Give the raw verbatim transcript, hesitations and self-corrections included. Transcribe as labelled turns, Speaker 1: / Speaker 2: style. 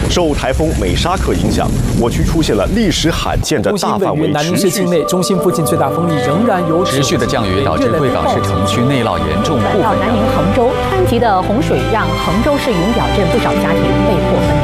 Speaker 1: 受台风美沙克影响，我区出现了历史罕见的大范围
Speaker 2: 南宁市境内，中心附近最大风力仍然有
Speaker 3: 持续的降雨，导致贵港市城区内涝严重，部分
Speaker 4: 到南宁、衡州，湍急的洪水让衡州市云表镇不少家庭被迫分